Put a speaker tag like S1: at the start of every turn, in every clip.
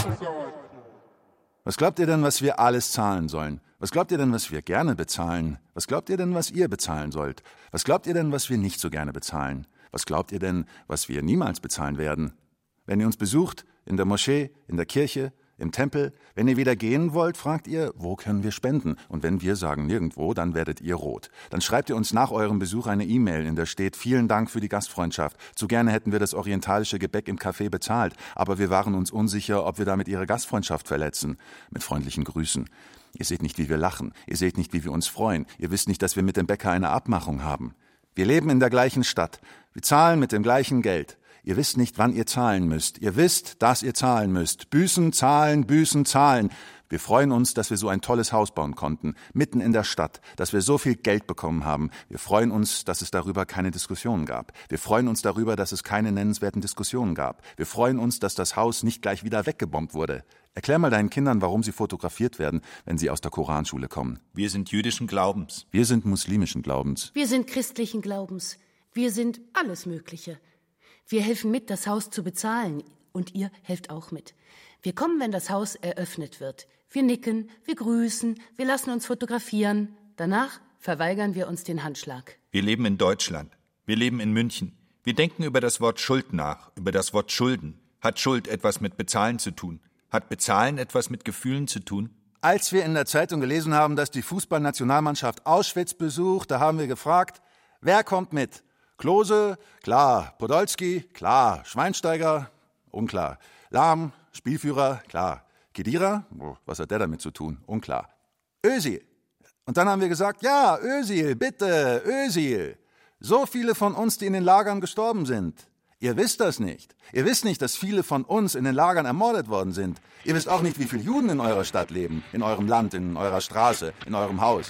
S1: Was glaubt ihr denn, was wir alles zahlen sollen? Was glaubt ihr denn, was wir gerne bezahlen? Was glaubt ihr denn, was ihr bezahlen sollt? Was glaubt ihr denn, was wir nicht so gerne bezahlen? Was glaubt ihr denn, was wir niemals bezahlen werden? Wenn ihr uns besucht, in der Moschee, in der Kirche, im Tempel, wenn ihr wieder gehen wollt, fragt ihr, wo können wir spenden? Und wenn wir sagen nirgendwo, dann werdet ihr rot. Dann schreibt ihr uns nach eurem Besuch eine E-Mail, in der steht, vielen Dank für die Gastfreundschaft. Zu gerne hätten wir das orientalische Gebäck im Café bezahlt, aber wir waren uns unsicher, ob wir damit ihre Gastfreundschaft verletzen. Mit freundlichen Grüßen. Ihr seht nicht, wie wir lachen. Ihr seht nicht, wie wir uns freuen. Ihr wisst nicht, dass wir mit dem Bäcker eine Abmachung haben. Wir leben in der gleichen Stadt. Wir zahlen mit dem gleichen Geld. Ihr wisst nicht, wann ihr zahlen müsst. Ihr wisst, dass ihr zahlen müsst. Büßen, zahlen, Büßen, zahlen. Wir freuen uns, dass wir so ein tolles Haus bauen konnten, mitten in der Stadt, dass wir so viel Geld bekommen haben. Wir freuen uns, dass es darüber keine Diskussionen gab. Wir freuen uns darüber, dass es keine nennenswerten Diskussionen gab. Wir freuen uns, dass das Haus nicht gleich wieder weggebombt wurde. Erklär mal deinen Kindern, warum sie fotografiert werden, wenn sie aus der Koranschule kommen.
S2: Wir sind jüdischen Glaubens.
S1: Wir sind muslimischen Glaubens.
S3: Wir sind christlichen Glaubens. Wir sind alles Mögliche. Wir helfen mit, das Haus zu bezahlen. Und ihr helft auch mit. Wir kommen, wenn das Haus eröffnet wird. Wir nicken, wir grüßen, wir lassen uns fotografieren. Danach verweigern wir uns den Handschlag.
S2: Wir leben in Deutschland. Wir leben in München. Wir denken über das Wort Schuld nach, über das Wort Schulden. Hat Schuld etwas mit Bezahlen zu tun? Hat Bezahlen etwas mit Gefühlen zu tun?
S1: Als wir in der Zeitung gelesen haben, dass die Fußballnationalmannschaft Auschwitz besucht, da haben wir gefragt, wer kommt mit? Klose, klar. Podolski, klar. Schweinsteiger, unklar. Lahm, Spielführer, klar. Khedira, was hat der damit zu tun? Unklar. Özil. Und dann haben wir gesagt, ja, Özil, bitte, Özil. So viele von uns, die in den Lagern gestorben sind. Ihr wisst das nicht. Ihr wisst nicht, dass viele von uns in den Lagern ermordet worden sind. Ihr wisst auch nicht, wie viele Juden in eurer Stadt leben, in eurem Land, in eurer Straße, in eurem Haus.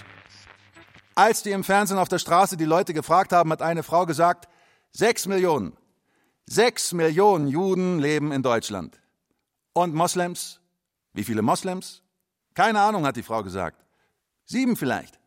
S1: Als die im Fernsehen auf der Straße die Leute gefragt haben, hat eine Frau gesagt, 6 Millionen. 6 Millionen Juden leben in Deutschland. Und Moslems? Wie viele Moslems? Keine Ahnung, hat die Frau gesagt. 7 vielleicht.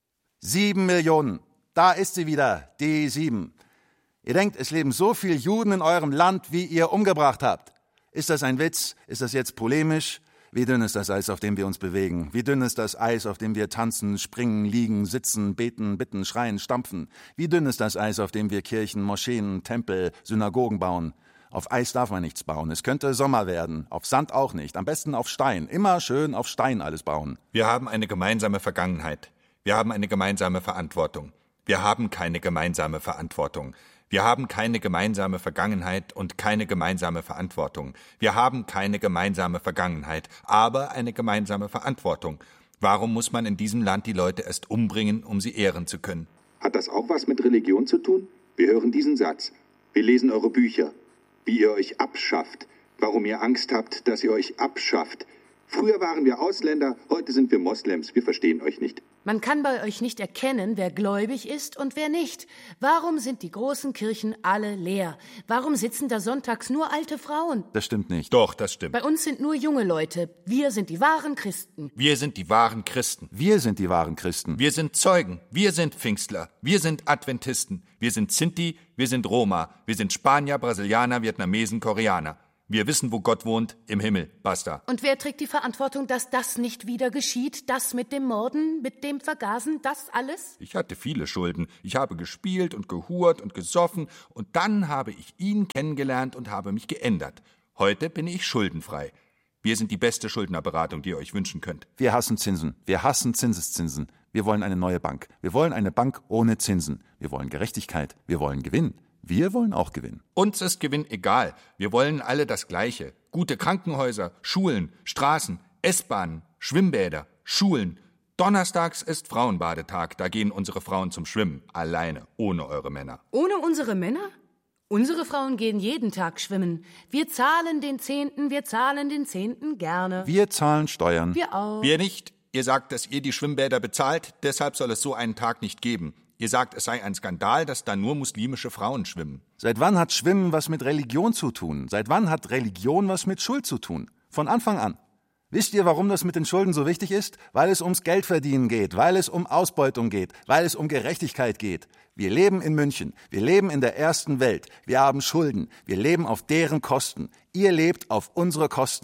S1: 7 Millionen. Da ist sie wieder, die 7. Ihr denkt, es leben so viele Juden in eurem Land, wie ihr umgebracht habt. Ist das ein Witz? Ist das jetzt polemisch? Wie dünn ist das Eis, auf dem wir uns bewegen? Wie dünn ist das Eis, auf dem wir tanzen, springen, liegen, sitzen, beten, bitten, schreien, stampfen? Wie dünn ist das Eis, auf dem wir Kirchen, Moscheen, Tempel, Synagogen bauen? Auf Eis darf man nichts bauen. Es könnte Sommer werden. Auf Sand auch nicht. Am besten auf Stein. Immer schön auf Stein alles bauen.
S2: Wir haben eine gemeinsame Vergangenheit. Wir haben eine gemeinsame Verantwortung. Wir haben keine gemeinsame Verantwortung. Wir haben keine gemeinsame Vergangenheit und keine gemeinsame Verantwortung. Wir haben keine gemeinsame Vergangenheit, aber eine gemeinsame Verantwortung. Warum muss man in diesem Land die Leute erst umbringen, um sie ehren zu können?
S4: Hat das auch was mit Religion zu tun? Wir hören diesen Satz. Wir lesen eure Bücher. Wie ihr euch abschafft. Warum ihr Angst habt, dass ihr euch abschafft. Früher waren wir Ausländer, heute sind wir Moslems. Wir verstehen euch nicht.
S3: Man kann bei euch nicht erkennen, wer gläubig ist und wer nicht. Warum sind die großen Kirchen alle leer? Warum sitzen da sonntags nur alte Frauen?
S1: Das stimmt nicht.
S2: Doch, das stimmt.
S3: Bei uns sind nur junge Leute. Wir sind die wahren Christen.
S2: Wir sind die wahren Christen.
S1: Wir sind die wahren Christen.
S2: Wir sind Zeugen. Wir sind Pfingstler. Wir sind Adventisten. Wir sind Sinti. Wir sind Roma. Wir sind Spanier, Brasilianer, Vietnamesen, Koreaner. Wir wissen, wo Gott wohnt, im Himmel. Basta.
S3: Und wer trägt die Verantwortung, dass das nicht wieder geschieht? Das mit dem Morden, mit dem Vergasen, das alles?
S2: Ich hatte viele Schulden. Ich habe gespielt und gehurt und gesoffen. Und dann habe ich ihn kennengelernt und habe mich geändert. Heute bin ich schuldenfrei. Wir sind die beste Schuldnerberatung, die ihr euch wünschen könnt.
S1: Wir hassen Zinsen. Wir hassen Zinseszinsen. Wir wollen eine neue Bank. Wir wollen eine Bank ohne Zinsen. Wir wollen Gerechtigkeit. Wir wollen Gewinn. Wir wollen auch gewinnen.
S2: Uns ist Gewinn egal. Wir wollen alle das Gleiche. Gute Krankenhäuser, Schulen, Straßen, S-Bahnen, Schwimmbäder, Schulen. Donnerstags ist Frauenbadetag. Da gehen unsere Frauen zum Schwimmen. Alleine, ohne eure Männer.
S3: Ohne unsere Männer? Unsere Frauen gehen jeden Tag schwimmen. Wir zahlen den 10., wir zahlen den 10. gerne.
S1: Wir zahlen Steuern.
S3: Wir auch.
S2: Wir nicht. Ihr sagt, dass ihr die Schwimmbäder bezahlt. Deshalb soll es so einen Tag nicht geben. Ihr sagt, es sei ein Skandal, dass da nur muslimische Frauen schwimmen.
S1: Seit wann hat Schwimmen was mit Religion zu tun? Seit wann hat Religion was mit Schuld zu tun? Von Anfang an. Wisst ihr, warum das mit den Schulden so wichtig ist? Weil es ums Geldverdienen geht, weil es um Ausbeutung geht, weil es um Gerechtigkeit geht. Wir leben in München, wir leben in der ersten Welt, wir haben Schulden, wir leben auf deren Kosten. Ihr lebt auf unsere Kosten.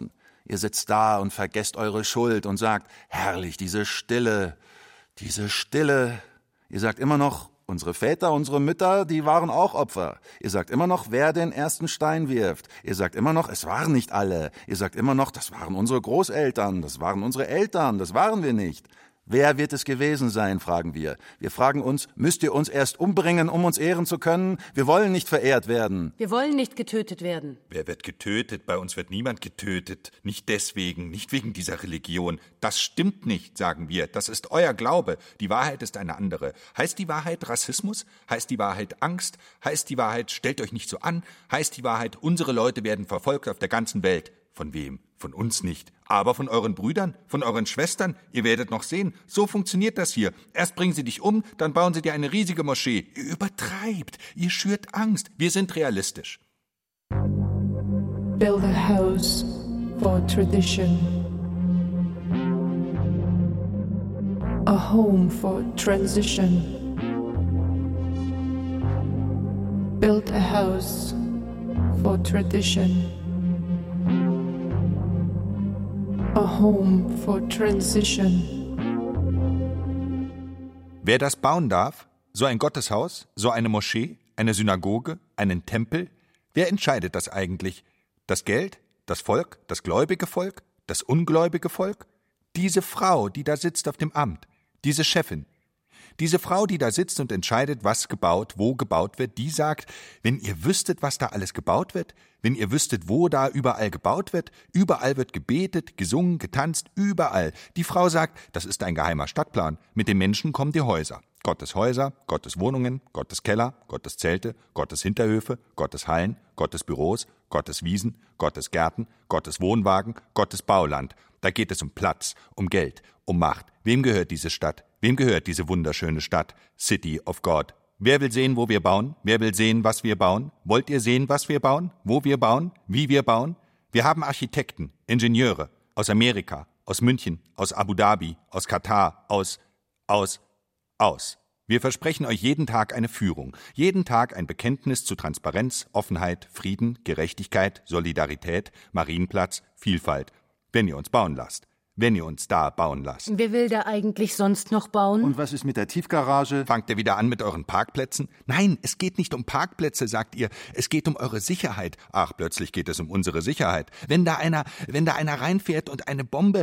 S1: Ihr sitzt da und vergesst eure Schuld und sagt, herrlich, diese Stille. Ihr sagt immer noch, unsere Väter, unsere Mütter, die waren auch Opfer. Ihr sagt immer noch, wer den ersten Stein wirft. Ihr sagt immer noch, es waren nicht alle. Ihr sagt immer noch, das waren unsere Großeltern, das waren unsere Eltern, das waren wir nicht. Wer wird es gewesen sein, fragen wir. Wir fragen uns, müsst ihr uns erst umbringen, um uns ehren zu können? Wir wollen nicht verehrt werden.
S3: Wir wollen nicht getötet werden.
S2: Wer wird getötet? Bei uns wird niemand getötet. Nicht deswegen, nicht wegen dieser Religion. Das stimmt nicht, sagen wir. Das ist euer Glaube. Die Wahrheit ist eine andere. Heißt die Wahrheit Rassismus? Heißt die Wahrheit Angst? Heißt die Wahrheit, stellt euch nicht so an? Heißt die Wahrheit, unsere Leute werden verfolgt auf der ganzen Welt? Von wem? Von uns nicht. Aber von euren Brüdern, von euren Schwestern. Ihr werdet noch sehen. So funktioniert das hier. Erst bringen sie dich um, dann bauen sie dir eine riesige Moschee. Ihr übertreibt. Ihr schürt Angst. Wir sind realistisch.
S5: Build a house for tradition. A home for transition. Build a house for tradition. A home for transition.
S2: Wer das bauen darf, so ein Gotteshaus, so eine Moschee, eine Synagoge, einen Tempel, wer entscheidet das eigentlich? Das Geld, das Volk, das gläubige Volk, das ungläubige Volk? Diese Frau, die da sitzt auf dem Amt, diese Chefin. Diese Frau, die da sitzt und entscheidet, was gebaut, wo gebaut wird, die sagt, wenn ihr wüsstet, was da alles gebaut wird, wenn ihr wüsstet, wo da überall gebaut wird, überall wird gebetet, gesungen, getanzt, überall. Die Frau sagt, das ist ein geheimer Stadtplan. Mit den Menschen kommen die Häuser. Gottes Häuser, Gottes Wohnungen, Gottes Keller, Gottes Zelte, Gottes Hinterhöfe, Gottes Hallen, Gottes Büros, Gottes Wiesen, Gottes Gärten, Gottes Wohnwagen, Gottes Bauland. Da geht es um Platz, um Geld, um Macht. Wem gehört diese Stadt? Wem gehört diese wunderschöne Stadt? City of God. Wer will sehen, wo wir bauen? Wer will sehen, was wir bauen? Wollt ihr sehen, was wir bauen? Wo wir bauen? Wie wir bauen? Wir haben Architekten, Ingenieure aus Amerika, aus München, aus Abu Dhabi, aus Katar, aus. Wir versprechen euch jeden Tag eine Führung, jeden Tag ein Bekenntnis zu Transparenz, Offenheit, Frieden, Gerechtigkeit, Solidarität, Marienplatz, Vielfalt, wenn ihr uns bauen lasst. Wenn ihr uns da bauen lasst.
S3: Wer will da eigentlich sonst noch bauen?
S1: Und was ist mit der Tiefgarage?
S2: Fangt ihr wieder an mit euren Parkplätzen? Nein, es geht nicht um Parkplätze, sagt ihr. Es geht um eure Sicherheit. Ach, plötzlich geht es um unsere Sicherheit. Wenn da einer reinfährt und eine Bombe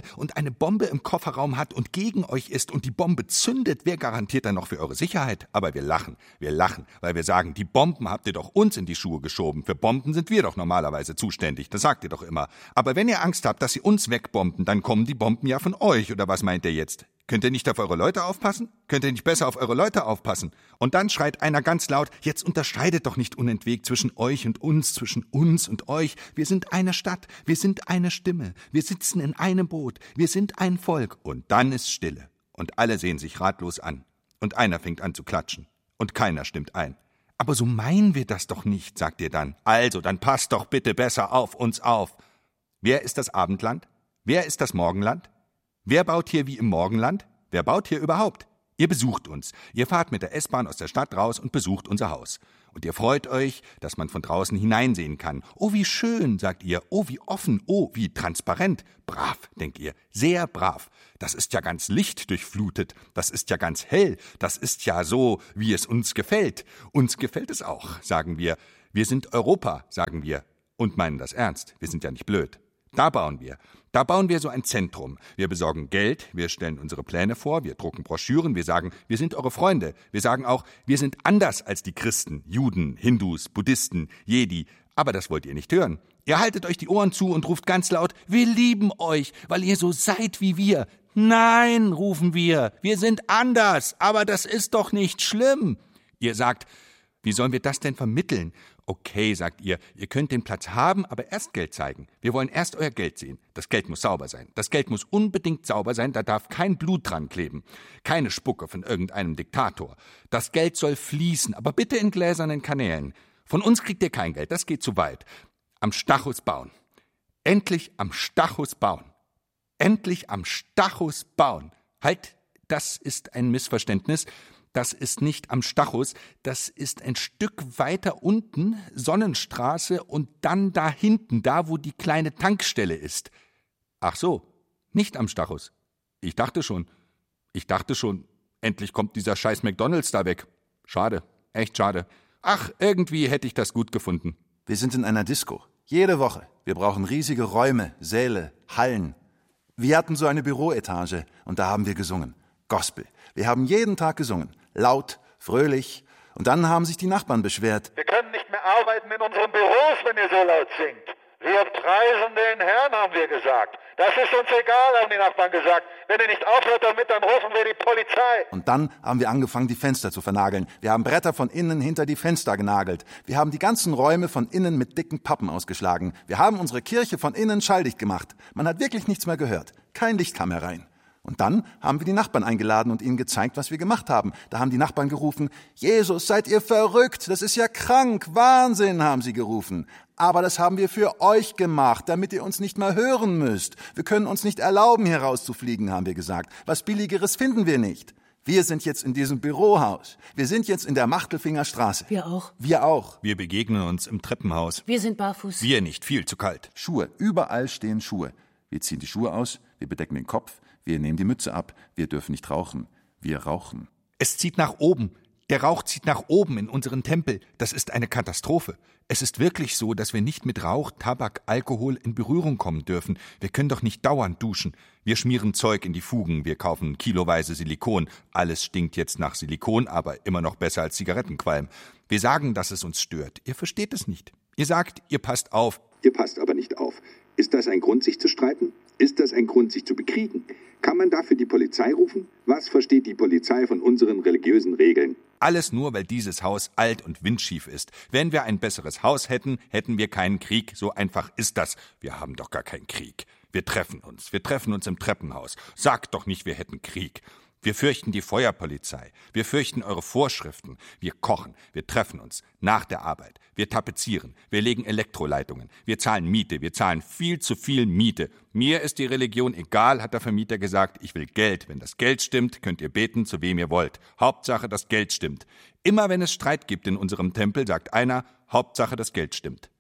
S2: im Kofferraum hat und gegen euch ist und die Bombe zündet, wer garantiert dann noch für eure Sicherheit? Aber wir lachen, weil wir sagen, die Bomben habt ihr doch uns in die Schuhe geschoben. Für Bomben sind wir doch normalerweise zuständig, das sagt ihr doch immer. Aber wenn ihr Angst habt, dass sie uns wegbomben, dann kommen die Bomben ja von euch, oder was meint ihr jetzt? Könnt ihr nicht auf eure Leute aufpassen? Könnt ihr nicht besser auf eure Leute aufpassen? Und dann schreit einer ganz laut, jetzt unterscheidet doch nicht unentwegt zwischen euch und uns, zwischen uns und euch. Wir sind eine Stadt, wir sind eine Stimme, wir sitzen in einem Boot, wir sind ein Volk. Und dann ist Stille. Und alle sehen sich ratlos an. Und einer fängt an zu klatschen. Und keiner stimmt ein. Aber so meinen wir das doch nicht, sagt ihr dann. Also, dann passt doch bitte besser auf uns auf. Wer ist das Abendland? Wer ist das Morgenland? Wer baut hier wie im Morgenland? Wer baut hier überhaupt? Ihr besucht uns. Ihr fahrt mit der S-Bahn aus der Stadt raus und besucht unser Haus. Und ihr freut euch, dass man von draußen hineinsehen kann. Oh, wie schön, sagt ihr. Oh, wie offen. Oh, wie transparent. Brav, denkt ihr. Sehr brav. Das ist ja ganz lichtdurchflutet. Das ist ja ganz hell. Das ist ja so, wie es uns gefällt. Uns gefällt es auch, sagen wir. Wir sind Europa, sagen wir. Und meinen das ernst. Wir sind ja nicht blöd. Da bauen wir. Da bauen wir so ein Zentrum. Wir besorgen Geld, wir stellen unsere Pläne vor, wir drucken Broschüren, wir sagen, wir sind eure Freunde. Wir sagen auch, wir sind anders als die Christen, Juden, Hindus, Buddhisten, Jedi. Aber das wollt ihr nicht hören. Ihr haltet euch die Ohren zu und ruft ganz laut, wir lieben euch, weil ihr so seid wie wir. Nein, rufen wir sind anders, aber das ist doch nicht schlimm. Ihr sagt, wie sollen wir das denn vermitteln? Okay, sagt ihr, ihr könnt den Platz haben, aber erst Geld zeigen. Wir wollen erst euer Geld sehen. Das Geld muss sauber sein. Das Geld muss unbedingt sauber sein, da darf kein Blut dran kleben. Keine Spucke von irgendeinem Diktator. Das Geld soll fließen, aber bitte in gläsernen Kanälen. Von uns kriegt ihr kein Geld, das geht zu weit. Am Stachus bauen. Endlich am Stachus bauen. Endlich am Stachus bauen. Halt, das ist ein Missverständnis. Das ist nicht am Stachus, das ist ein Stück weiter unten, Sonnenstraße und dann da hinten, da wo die kleine Tankstelle ist. Ach so, nicht am Stachus. Ich dachte schon, endlich kommt dieser scheiß McDonald's da weg. Schade, echt schade. Ach, irgendwie hätte ich das gut gefunden.
S1: Wir sind in einer Disco. Jede Woche. Wir brauchen riesige Räume, Säle, Hallen. Wir hatten so eine Büroetage und da haben wir gesungen. Gospel. Wir haben jeden Tag gesungen. Laut, fröhlich. Und dann haben sich die Nachbarn beschwert.
S6: Wir können nicht mehr arbeiten in unseren Büros, wenn ihr so laut singt. Wir preisen den Herrn, haben wir gesagt. Das ist uns egal, haben die Nachbarn gesagt. Wenn ihr nicht aufhört damit, dann rufen wir die Polizei.
S1: Und dann haben wir angefangen, die Fenster zu vernageln. Wir haben Bretter von innen hinter die Fenster genagelt. Wir haben die ganzen Räume von innen mit dicken Pappen ausgeschlagen. Wir haben unsere Kirche von innen schalldicht gemacht. Man hat wirklich nichts mehr gehört. Kein Licht kam herein. Und dann haben wir die Nachbarn eingeladen und ihnen gezeigt, was wir gemacht haben. Da haben die Nachbarn gerufen, Jesus, seid ihr verrückt? Das ist ja krank, Wahnsinn, haben sie gerufen. Aber das haben wir für euch gemacht, damit ihr uns nicht mehr hören müsst. Wir können uns nicht erlauben, hier rauszufliegen, haben wir gesagt. Was Billigeres finden wir nicht. Wir sind jetzt in diesem Bürohaus. Wir sind jetzt in der Machtelfinger Straße.
S3: Wir auch.
S1: Wir auch.
S2: Wir begegnen uns im Treppenhaus.
S3: Wir sind barfuß.
S2: Wir nicht, viel zu kalt.
S1: Schuhe, überall stehen Schuhe. Wir ziehen die Schuhe aus, wir bedecken den Kopf, wir nehmen die Mütze ab, wir dürfen nicht rauchen. Wir rauchen.
S2: Es zieht nach oben. Der Rauch zieht nach oben in unseren Tempel. Das ist eine Katastrophe. Es ist wirklich so, dass wir nicht mit Rauch, Tabak, Alkohol in Berührung kommen dürfen. Wir können doch nicht dauernd duschen. Wir schmieren Zeug in die Fugen, wir kaufen kiloweise Silikon. Alles stinkt jetzt nach Silikon, aber immer noch besser als Zigarettenqualm. Wir sagen, dass es uns stört. Ihr versteht es nicht. Ihr sagt, ihr passt auf.
S4: Ihr passt aber nicht auf. Ist das ein Grund, sich zu streiten? Ist das ein Grund, sich zu bekriegen? Kann man dafür die Polizei rufen? Was versteht die Polizei von unseren religiösen Regeln?
S2: Alles nur, weil dieses Haus alt und windschief ist. Wenn wir ein besseres Haus hätten, hätten wir keinen Krieg. So einfach ist das. Wir haben doch gar keinen Krieg. Wir treffen uns im Treppenhaus. Sagt doch nicht, wir hätten Krieg. Wir fürchten die Feuerpolizei. Wir fürchten eure Vorschriften. Wir kochen. Wir treffen uns. Nach der Arbeit. Wir tapezieren. Wir legen Elektroleitungen. Wir zahlen Miete. Wir zahlen viel zu viel Miete. Mir ist die Religion egal, hat der Vermieter gesagt. Ich will Geld. Wenn das Geld stimmt, könnt ihr beten, zu wem ihr wollt. Hauptsache, das Geld stimmt. Immer wenn es Streit gibt in unserem Tempel, sagt einer, Hauptsache, das Geld stimmt.